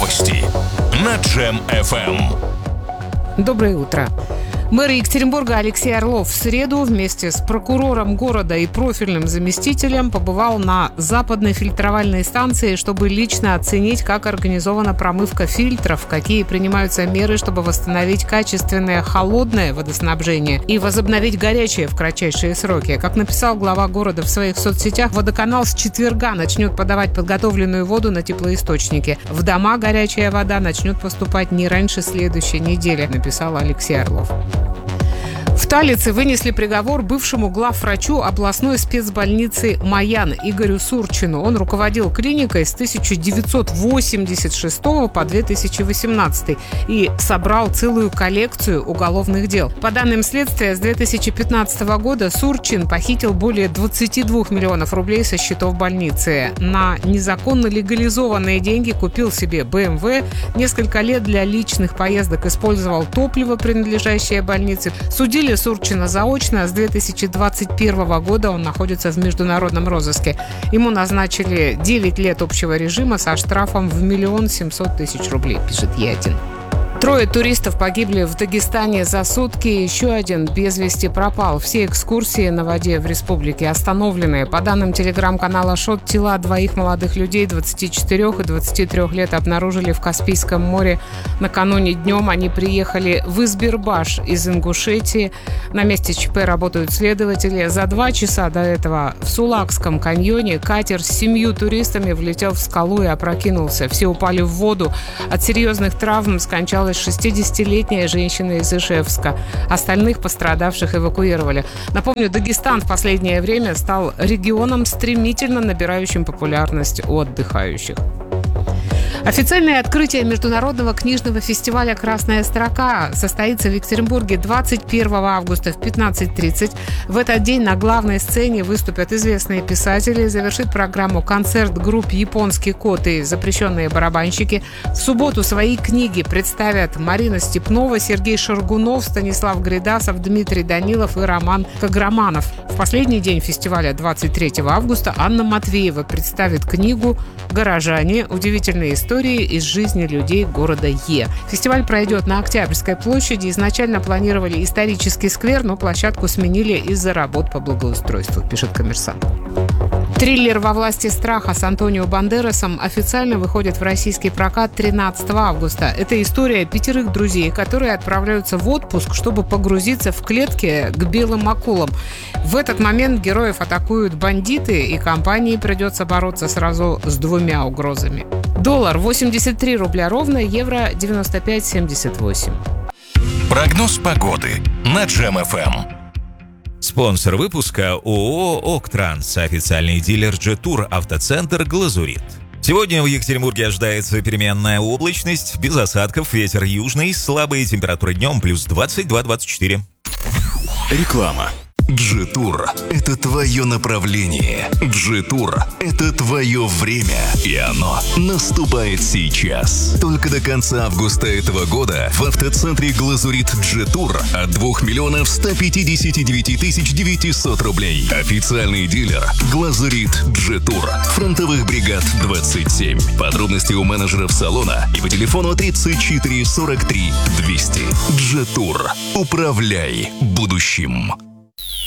Новости на Джем FM. Доброе утро. Мэр Екатеринбурга Алексей Орлов в среду вместе с прокурором города и профильным заместителем побывал на западной фильтровальной станции, чтобы лично оценить, как организована промывка фильтров, какие принимаются меры, чтобы восстановить качественное холодное водоснабжение и возобновить горячее в кратчайшие сроки. Как написал глава города в своих соцсетях, водоканал с четверга начнет подавать подготовленную воду на теплоисточники. В дома горячая вода начнет поступать не раньше следующей недели, написал Алексей Орлов. В Талице вынесли приговор бывшему главврачу областной спецбольницы «Маян» Игорю Сурчину. Он руководил клиникой с 1986 по 2018 и собрал целую коллекцию уголовных дел. По данным следствия, с 2015 года Сурчин похитил более 22 миллионов рублей со счетов больницы. На незаконно легализованные деньги купил себе БМВ, несколько лет для личных поездок использовал топливо, принадлежащее больнице. Судили Сурчина заочно. С 2021 года он находится в международном розыске. Ему назначили 9 лет общего режима со штрафом в 1 700 000 рублей, пишет Ятин. 3 туристов погибли в Дагестане за сутки, еще один без вести пропал. Все экскурсии на воде в республике остановлены. По данным телеграм-канала «Шот», тела двоих молодых людей 24 и 23 лет обнаружили в Каспийском море. Накануне днем они приехали в Избербаш из Ингушетии. На месте ЧП работают следователи. За 2 часа до этого в Сулакском каньоне катер с 7 туристами влетел в скалу и опрокинулся. Все упали в воду. От серьезных травм скончалась 60-летняя женщина из Ижевска. Остальных пострадавших эвакуировали. Напомню, Дагестан в последнее время стал регионом, стремительно набирающим популярность у отдыхающих. Официальное открытие международного книжного фестиваля «Красная строка» состоится в Екатеринбурге 21 августа в 15:30. В этот день на главной сцене выступят известные писатели. Завершит программу концерт групп «Японский кот» и «Запрещенные барабанщики». В субботу свои книги представят Марина Степнова, Сергей Шаргунов, Станислав Гридасов, Дмитрий Данилов и Роман Каграманов. В последний день фестиваля, 23 августа, Анна Матвеева представит книгу «Горожане. Удивительные истории из жизни людей города Е». Фестиваль пройдет на Октябрьской площади. Изначально планировали исторический сквер, но площадку сменили из-за работ по благоустройству, пишет «Коммерсант». Триллер «Во власти страха» с Антонио Бандерасом официально выходит в российский прокат 13 августа. Это история 5 друзей, которые отправляются в отпуск, чтобы погрузиться в клетки к белым акулам. В этот момент героев атакуют бандиты, и компании придется бороться сразу с 2 угрозами. Доллар 83 рубля ровно, евро 95,78. Прогноз погоды на Джем FM. Спонсор выпуска ООО «Октранс», официальный дилер Джетур, автоцентр «Глазурит». Сегодня в Екатеринбурге ожидается переменная облачность, без осадков, ветер южный, слабые температуры днем плюс 22-24. Реклама. Джетур – это твое направление. Джетур – это твое время. И оно наступает сейчас. Только до конца августа этого года в автоцентре «Глазурит» Джетур от 2 159 900 рублей. Официальный дилер «Глазурит Джетур». Фронтовых бригад 27. Подробности у менеджеров салона и по телефону 34 43 200. Джетур. Управляй будущим.